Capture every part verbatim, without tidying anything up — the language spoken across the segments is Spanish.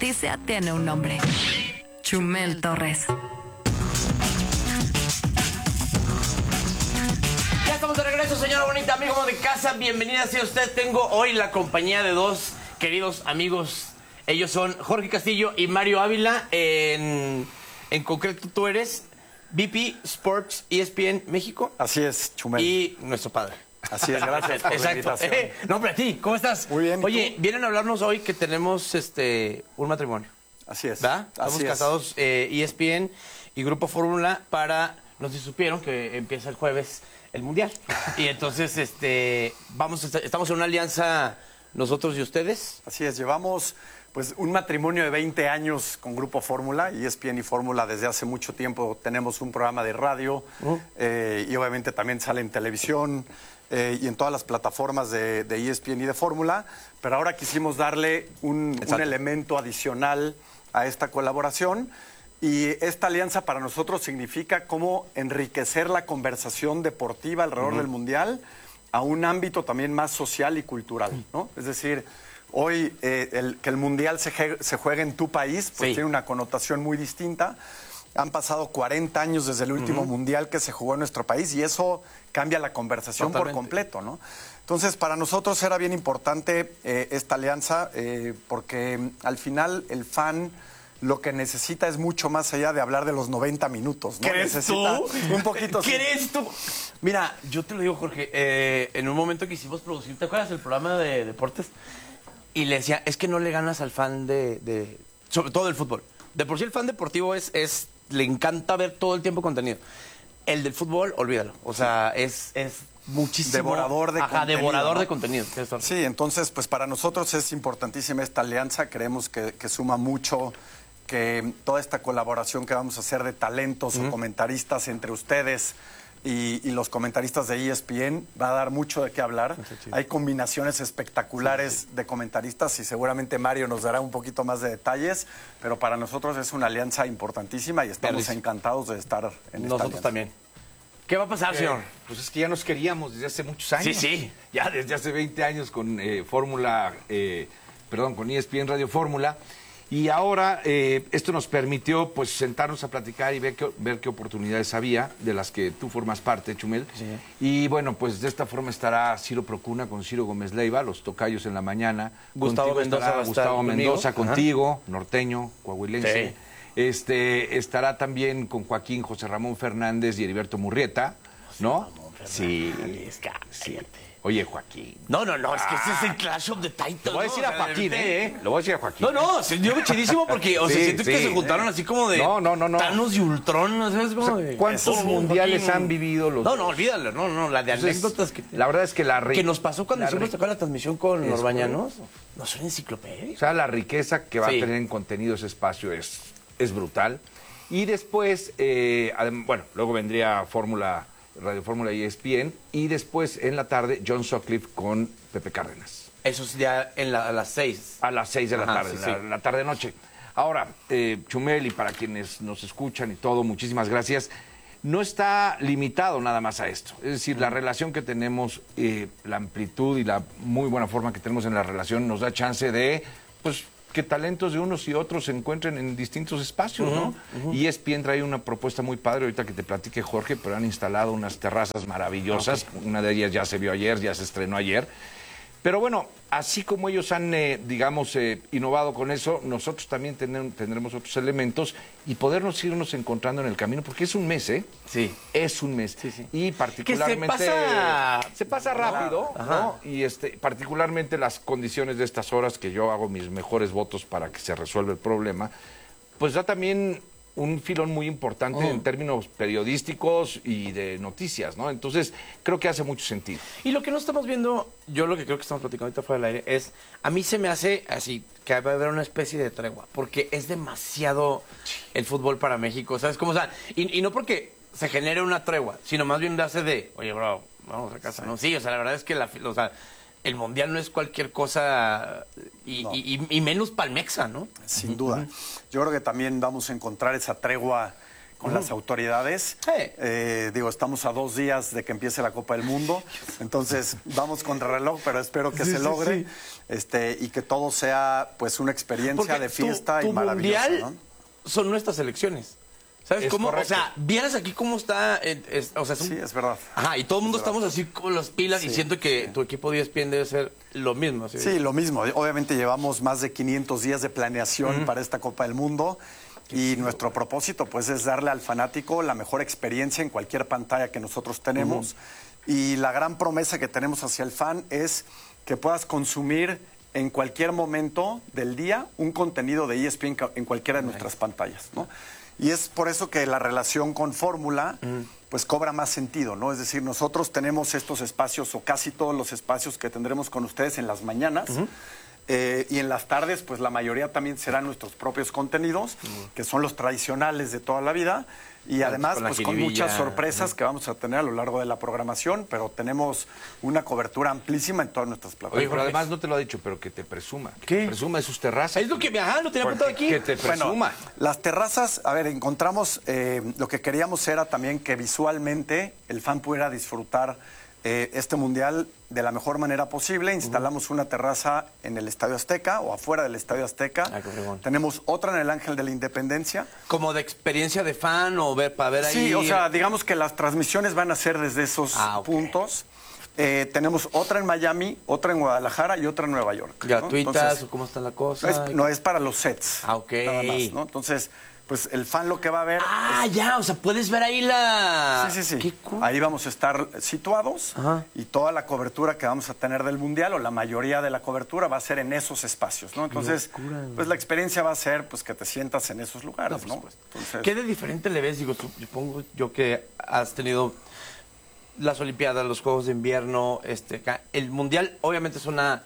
noticia tiene un nombre. Chumel Torres. Ya estamos de regreso, señora bonita, amigo de casa. Bienvenida sea usted. Tengo hoy la compañía de dos queridos amigos. Ellos son Jorge Castillo y Mario Ávila. En, en concreto, tú eres V P Sports E S P N México. Así es, Chumel. Y nuestro padre. Así es, gracias por Exacto. la invitación. Eh, no, hombre, a ti, ¿cómo estás? Muy bien. Oye, vienen a hablarnos hoy que tenemos este un matrimonio. Así es. ¿Verdad? Estamos Así casados, eh, E S P N y Grupo Fórmula para... No sé si supieron que empieza el jueves el Mundial. Y entonces, este, vamos, a estar- estamos en una alianza nosotros y ustedes. Así es, llevamos pues un matrimonio de veinte años con Grupo Fórmula, E S P N y Fórmula desde hace mucho tiempo. Tenemos un programa de radio Uh. eh, y obviamente también sale en televisión eh, y en todas las plataformas de, de E S P N y de Fórmula. Pero ahora quisimos darle un, un Exacto. elemento adicional a esta colaboración. Y esta alianza para nosotros significa cómo enriquecer la conversación deportiva alrededor del Mundial a un ámbito también más social y cultural, ¿no? Es decir, hoy eh, el, que el Mundial se, je- se juegue en tu país, pues Sí. tiene una connotación muy distinta. Han pasado cuarenta años desde el último Mundial que se jugó en nuestro país y eso cambia la conversación Totalmente. por completo, ¿no? Entonces, para nosotros era bien importante eh, esta alianza eh, porque mm, al final el fan lo que necesita es mucho más allá de hablar de los noventa minutos, ¿no? ¿Crees necesita tú? un poquito... sí. ¿Crees tú? Mira, yo te lo digo, Jorge, eh, en un momento que hicimos producir, ¿te acuerdas del programa de deportes? Y le decía, es que no le ganas al fan de, de- sobre todo del fútbol. De por sí el fan deportivo es, es, le encanta ver todo el tiempo contenido. El del fútbol, olvídalo. O sea, es, es muchísimo... Devorador de Ajá, contenido, devorador ¿no? de contenido. Tienes toda la razón. Sí, entonces, pues para nosotros es importantísima esta alianza. Creemos que, que suma mucho, que toda esta colaboración que vamos a hacer de talentos o comentaristas entre ustedes y, y los comentaristas de E S P N va a dar mucho de qué hablar. Hay combinaciones espectaculares de comentaristas y seguramente Mario nos dará un poquito más de detalles, pero para nosotros es una alianza importantísima y estamos Perrísimo. encantados de estar en esta Nosotros alianza. también. ¿Qué va a pasar, señor? Pues es que ya nos queríamos desde hace muchos años. Sí, sí. Ya desde hace veinte años con eh, Fórmula, eh, perdón, con E S P N Radio Fórmula. Y ahora eh, esto nos permitió pues sentarnos a platicar y ver qué, ver qué oportunidades había, de las que tú formas parte, Chumel. Sí. Y bueno, pues de esta forma estará Ciro Procuna con Ciro Gómez Leiva, los tocayos en la mañana. Gustavo Contigo Mendoza estará va a estar Gustavo conmigo. Mendoza Ajá. contigo, norteño, coahuilense. Sí. Este, estará también con Joaquín José Ramón Fernández y Heriberto Murrieta, ¿no? Sí. sí. Oye, Joaquín. No, no, no, es que ese es el Clash of the Titans. Lo voy a decir ¿no? a O sea, Joaquín, de ¿eh? repente- Lo voy a decir a Joaquín. No, no, se dio chidísimo porque, o sea, Sí, siento que sí. se juntaron así como de... No, no, no, no. Thanos y Ultron, ¿no sabes cómo? de- ¿Cuántos Eso, mundiales Joaquín. han vivido los No, dos? no, olvídalo, no, no, la de Entonces, anécdotas que... la verdad es que la ri- Que nos pasó cuando la hicimos, ri- ¿te acuerdas la transmisión con Es Orbañanos? No son enciclopedias. O sea, la riqueza que va Sí. a tener en contenido ese espacio es, es brutal. Y después, eh, adem- bueno, luego vendría Fórmula, Radio Fórmula y E S P N. Y después, en la tarde, John Sutcliffe con Pepe Cárdenas. Eso es ya en la- a las seis. A las seis de la Ajá, tarde, sí, la, sí. la tarde-noche. Ahora, eh, Chumel, y para quienes nos escuchan y todo, muchísimas gracias. No está limitado nada más a esto. Es decir, la relación que tenemos, eh, la amplitud y la muy buena forma que tenemos en la relación nos da chance de, pues, que talentos de unos y otros se encuentren en distintos espacios, ¿no? Y E S P N trae una propuesta muy padre, ahorita que te platique Jorge, pero han instalado unas terrazas maravillosas. Una de ellas ya se vio ayer, ya se estrenó ayer. Pero bueno, así como ellos han, eh, digamos, eh, innovado con eso, nosotros también tenem- tendremos otros elementos y podernos irnos encontrando en el camino, porque es un mes, ¿eh? Sí. Es un mes. Sí, sí. Y particularmente... Que se pasa- Se pasa rápido, Ajá. ¿no? Y este, particularmente las condiciones de estas horas, que yo hago mis mejores votos para que se resuelva el problema, pues da también un filón muy importante Oh. en términos periodísticos y de noticias, ¿no? Entonces, creo que hace mucho sentido. Y lo que no estamos viendo, yo lo que creo que estamos platicando ahorita fuera del aire, es, a mí se me hace así, que va a haber una especie de tregua, porque es demasiado el fútbol para México, ¿sabes cómo? O sea, y, y no porque se genere una tregua, sino más bien darse de, oye, bro, vamos a casa, ¿no? Sí, o sea, la verdad es que la, o sea, el Mundial no es cualquier cosa y, No. y- y- y menos palmexa, ¿no? Sin duda. Yo creo que también vamos a encontrar esa tregua con uh-huh. las autoridades. Hey. Eh, digo, estamos a dos días de que empiece la Copa del Mundo, entonces vamos contra reloj, pero espero que sí, se sí, logre sí. Este, y que todo sea pues una experiencia Porque de fiesta tu, tu y maravillosa, mundial ¿no? Son nuestras elecciones. ¿Sabes Es cómo? correcto. O sea, vieras aquí cómo está. eh, es- o sea, son- Sí, es verdad. Ajá, y todo el mundo Es verdad. estamos así con las pilas y Sí, siento que tu equipo de E S P N debe ser lo mismo. ¿sí? Sí, lo mismo. Obviamente llevamos más de quinientos días de planeación para esta Copa del Mundo y nuestro propósito pues es darle al fanático la mejor experiencia en cualquier pantalla que nosotros tenemos y la gran promesa que tenemos hacia el fan es que puedas consumir en cualquier momento del día un contenido de E S P N en cualquiera de nuestras pantallas, ¿no? Y es por eso que la relación con Fórmula pues cobra más sentido, ¿no? Es decir, nosotros tenemos estos espacios o casi todos los espacios que tendremos con ustedes en las mañanas. Eh, y en las tardes, pues la mayoría también serán nuestros propios contenidos, que son los tradicionales de toda la vida. Y además, con la pues con jiribilla. muchas sorpresas que vamos a tener a lo largo de la programación, pero tenemos una cobertura amplísima en todas nuestras Oye, plataformas. pero además no te lo ha dicho, pero que te presuma. Que ¿Qué? te presuma de sus terrazas. Es lo que me ajá, lo tenía Porque- apuntado aquí. Que te presuma. Bueno, las terrazas, a ver, encontramos, eh, lo que queríamos era también que visualmente el fan pudiera disfrutar eh, este mundial de la mejor manera posible. Instalamos una terraza en el Estadio Azteca o afuera del Estadio Azteca. Ah, qué fregón. Tenemos otra en el Ángel de la Independencia. Como de experiencia de fan o ver para ver ahí. Sí, o sea, digamos que las transmisiones van a ser desde esos Ah, ok. puntos. Eh, tenemos otra en Miami, otra en Guadalajara y otra en Nueva York, ¿no? gratuitas Entonces, o cómo está la cosa. no es, no, es para los sets. Ah, ok. Nada más, ¿no? Entonces, pues el fan lo que va a ver Ah, ya, o sea, puedes ver ahí la. Sí, sí, sí. Qué cool. Ahí vamos a estar situados Ajá. y toda la cobertura que vamos a tener del Mundial o la mayoría de la cobertura va a ser en esos espacios, ¿no? Entonces, locura, güey. pues la experiencia va a ser pues que te sientas en esos lugares, por ¿no? supuesto. Entonces, ¿Qué de diferente le ves? Digo, supongo yo que has tenido las Olimpiadas, los Juegos de Invierno, este, acá. El Mundial obviamente es una...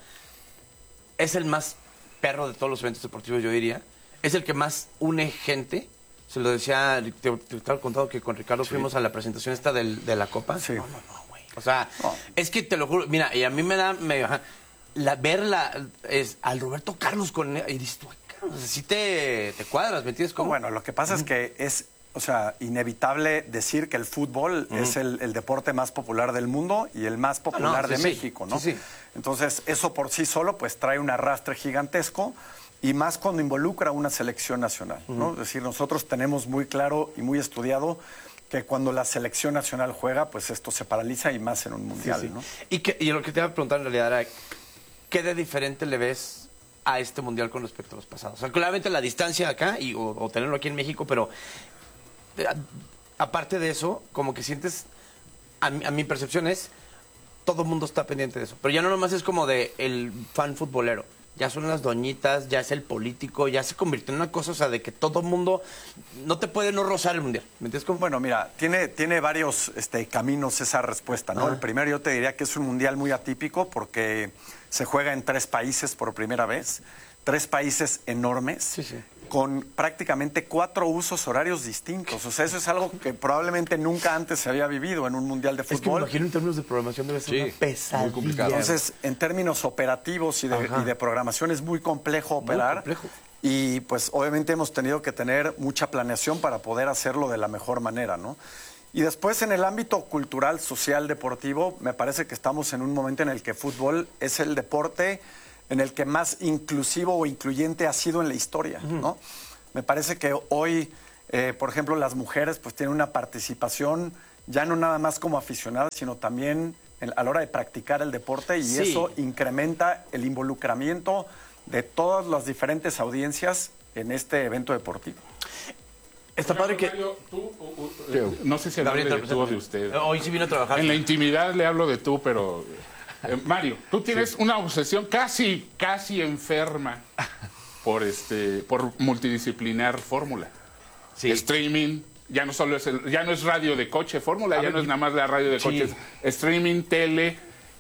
Es el más perro de todos los eventos deportivos, yo diría. Es el que más une gente. Se lo decía, te, te estaba contando que con Ricardo fuimos a la presentación esta del, de la Copa. Sí. No, no, no, güey. O sea, No. es que te lo juro, mira, y a mí me da medio... ajá, la, verla es al Roberto Carlos con... Y dices tú, "Ay, cabrón, o sea, sí te, te cuadras, ¿me entiendes? no, ¿Cómo? bueno, lo que pasa es que es, o sea, inevitable decir que el fútbol es el, el deporte más popular del mundo y el más popular sí, de sí. México, ¿no? Sí, sí. Entonces, eso por sí solo pues trae un arrastre gigantesco y más cuando involucra a una selección nacional, ¿no? Es decir, nosotros tenemos muy claro y muy estudiado que cuando la selección nacional juega, pues esto se paraliza y más en un mundial, Sí, sí. ¿no? Y, que, y lo que te iba a preguntar en realidad era, ¿qué de diferente le ves a este mundial con respecto a los pasados? O sea, claramente la distancia de acá y, o, o tenerlo aquí en México, pero eh, a- aparte de eso, como que sientes, a, mi- a mi percepción es, todo el mundo está pendiente de eso. Pero ya no nomás es como de el fan futbolero. Ya son las doñitas, ya es el político, ya se convirtió en una cosa, o sea, de que todo el mundo no te puede no rozar el mundial. ¿Me entiendes cómo? Bueno, mira, tiene, tiene varios este, caminos esa respuesta, ¿no? Ajá. El primero yo te diría que es un mundial muy atípico porque se juega en tres países por primera vez, tres países enormes, Sí, sí. con prácticamente cuatro usos horarios distintos. O sea, eso es algo que probablemente nunca antes se había vivido en un mundial de es que me fútbol. imagino en términos de programación debe ser Sí, una muy pesadilla. complicado. Entonces, en términos operativos y de, Ajá. y de programación es muy complejo operar. complejo. Y pues obviamente hemos tenido que tener mucha planeación para poder hacerlo de la mejor manera, ¿no? Y después en el ámbito cultural, social, deportivo, me parece que estamos en un momento en el que fútbol es el deporte en el que más inclusivo o incluyente ha sido en la historia, ¿no? Me parece que hoy, eh, por ejemplo, las mujeres pues tienen una participación ya no nada más como aficionadas, sino también en- a la hora de practicar el deporte y Sí. eso incrementa el involucramiento de todas las diferentes audiencias en este evento deportivo. Está padre que... Mario, tú, u- u- eh, no sé si hablarle Gabriel, de tú o de preséntame. usted. Hoy sí vino a trabajar. En la intimidad le hablo de tú, pero... eh, Mario, tú tienes una obsesión casi, casi enferma por este, por multidisciplinar fórmula. Sí. Streaming, ya no solo es el, ya no es radio de coche, fórmula, A ya ver, no es nada más la radio de sí. coches, streaming, tele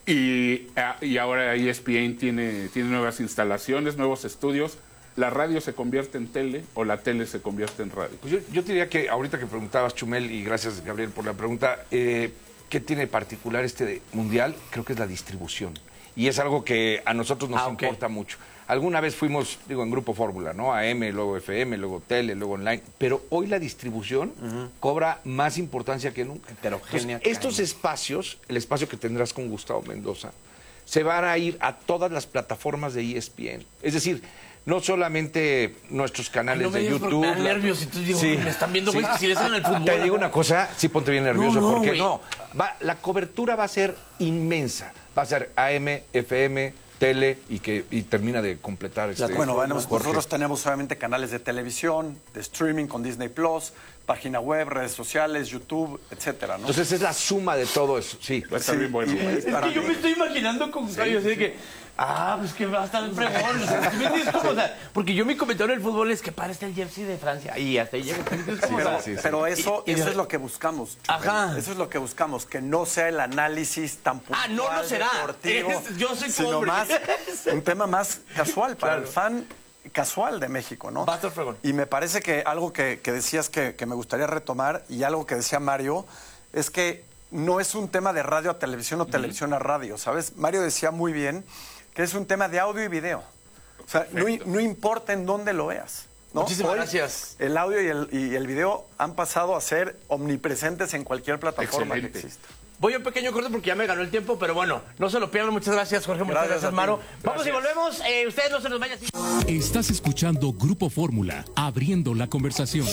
y, ah, y ahora E S P N tiene, tiene nuevas instalaciones, nuevos estudios. La radio se convierte en tele o la tele se convierte en radio. Pues yo, yo te diría que ahorita que preguntabas, Chumel, y gracias, Gabriel, por la pregunta, eh, ¿qué tiene de particular este de mundial? Creo que es la distribución. y es algo que a nosotros nos Ah, ok. importa mucho. Alguna vez fuimos, digo, en Grupo Fórmula, ¿no? A M, luego F M, luego Tele, luego Online. Pero hoy la distribución uh-huh. cobra más importancia que nunca. Heterogénea. Entonces, estos espacios, el espacio que tendrás con Gustavo Mendoza, se van a ir a todas las plataformas de E S P N. Es decir, no solamente nuestros canales Ay, no me de digas porque YouTube. me dan la... nervios. Entonces digo, Sí. me están viendo, Sí. güey, si les en el fútbol. Te digo una cosa, sí ponte bien nervioso, No, no, porque güey. no, va, la cobertura va a ser inmensa. Va a ser A M, F M, Tele y que y termina de completar este. Bueno, bueno, Jorge. nosotros tenemos obviamente canales de televisión, de streaming con Disney Plus, página web, redes sociales, YouTube, etcétera, ¿no? Entonces es la suma de todo eso, sí. Va a estar Sí, bien bueno. y- güey. Es que yo me estoy imaginando con Cayo, así de que, ah, pues que va a estar el fregón. O sea, ¿sí me entiendes cómo? O sea, porque yo mi comentario del fútbol es que para está el jersey de Francia. Y hasta ahí llega. ¿sí me entiendes cómo? Pero, O sea, pero eso, y- y- eso es lo que buscamos. Chupel. Ajá. Eso es lo que buscamos, que no sea el análisis tan puntual, Ah, no lo será. deportivo, Es- yo soy sino pobre. más un tema más casual para Claro. el fan casual de México, ¿no? Va a estar fregón. Y me parece que algo que, que decías que, que me gustaría retomar y algo que decía Mario es que no es un tema de radio a televisión o televisión a radio, ¿sabes? Mario decía muy bien que es un tema de audio y video. O sea, no, i- no importa en dónde lo veas. ¿no? Muchísimas Hoy, gracias. El audio y el, y el video han pasado a ser omnipresentes en cualquier plataforma Excelente. que exista. Voy a un pequeño corte porque ya me ganó el tiempo, pero bueno, no se lo pierdan. Muchas gracias, Jorge. Muchas Gracias gracias, a ti. Maro. Vamos y volvemos. Eh, ustedes no se nos vayan. Estás escuchando Grupo Fórmula, abriendo la conversación.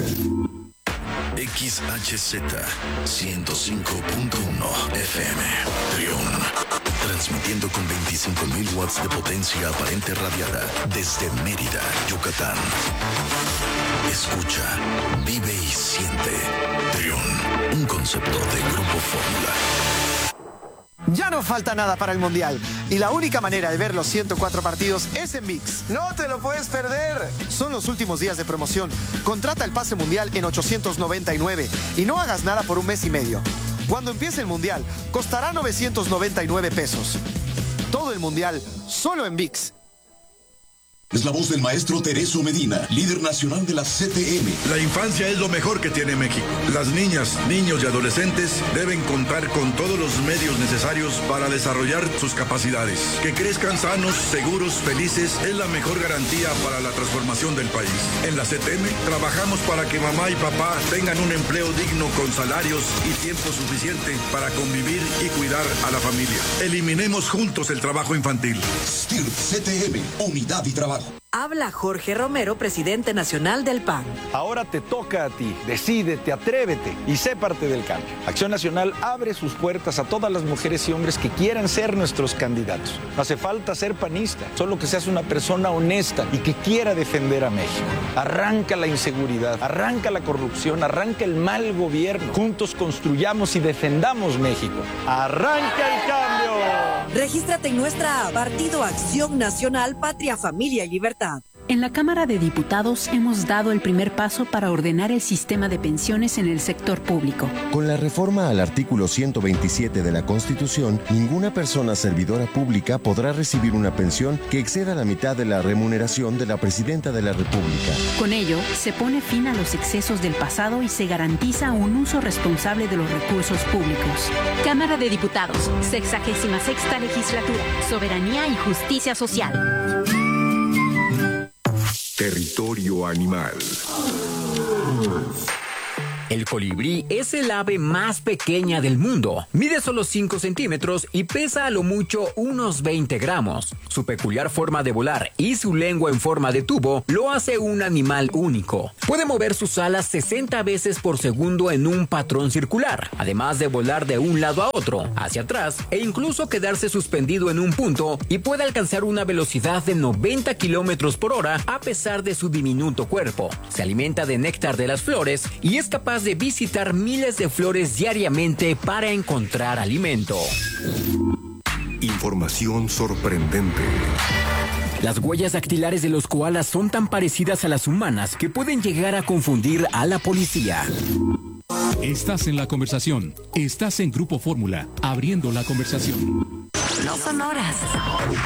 X H Z ciento cinco punto uno F M Trión. Transmitiendo con veinticinco mil watts de potencia aparente radiada desde Mérida, Yucatán. Escucha, vive y siente. Trión, un concepto de Grupo Fórmula. Ya no falta nada para el Mundial y la única manera de ver los ciento cuatro partidos es en ViX. ¡No te lo puedes perder! Son los últimos días de promoción. Contrata el pase Mundial en ochocientos noventa y nueve y no hagas nada por un mes y medio. Cuando empiece el Mundial, costará novecientos noventa y nueve pesos. Todo el Mundial, solo en ViX. Es la voz del maestro Tereso Medina, líder nacional de la C T M. La infancia es lo mejor que tiene México. Las niñas, niños y adolescentes deben contar con todos los medios necesarios para desarrollar sus capacidades. Que crezcan sanos, seguros, felices es la mejor garantía para la transformación del país. En la C T M trabajamos para que mamá y papá tengan un empleo digno con salarios y tiempo suficiente para convivir y cuidar a la familia. Eliminemos juntos el trabajo infantil. S T I R C T M, unidad y trabajo. Habla Jorge Romero, presidente nacional del P A N. Ahora te toca a ti. Decídete, atrévete y sé parte del cambio. Acción Nacional abre sus puertas a todas las mujeres y hombres que quieran ser nuestros candidatos. No hace falta ser panista, solo que seas una persona honesta y que quiera defender a México. Arranca la inseguridad, arranca la corrupción, arranca el mal gobierno. Juntos construyamos y defendamos México. ¡Arranca el cambio! Regístrate en nuestra app, Partido Acción Nacional, Patria, Familia y Libertad. En la Cámara de Diputados hemos dado el primer paso para ordenar el sistema de pensiones en el sector público. Con la reforma al artículo ciento veintisiete de la Constitución, ninguna persona servidora pública podrá recibir una pensión que exceda la mitad de la remuneración de la Presidenta de la República. Con ello, se pone fin a los excesos del pasado y se garantiza un uso responsable de los recursos públicos. Cámara de Diputados, sexagésima sexta legislatura, soberanía y justicia social. Territorio animal. El colibrí es el ave más pequeña del mundo. Mide solo cinco centímetros y pesa a lo mucho unos veinte gramos. Su peculiar forma de volar y su lengua en forma de tubo lo hace un animal único. Puede mover sus alas sesenta veces por segundo en un patrón circular, además de volar de un lado a otro, hacia atrás e incluso quedarse suspendido en un punto, y puede alcanzar una velocidad de noventa kilómetros por hora a pesar de su diminuto cuerpo. Se alimenta de néctar de las flores y es capaz de visitar miles de flores diariamente para encontrar alimento. Información sorprendente. Las huellas dactilares de los koalas son tan parecidas a las humanas que pueden llegar a confundir a la policía. Estás en la conversación. Estás en Grupo Fórmula, abriendo la conversación. No son horas,